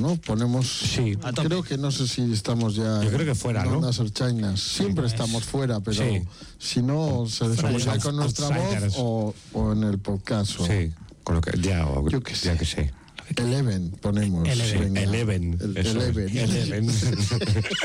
¿no? Ponemos... Sí, a tope. Creo que no sé si estamos ya... Yo creo que fuera, ¿no? Ondas Orchainas. Siempre estamos fuera, pero Sí. si no, se descubre con nuestra outsiders. voz o en el podcast. Sí, con lo que... Ya, o, Yo qué sé. ya que sé. Eleven ponemos. Eleven. venga. Eleven. El Eso es. Eleven. Eleven.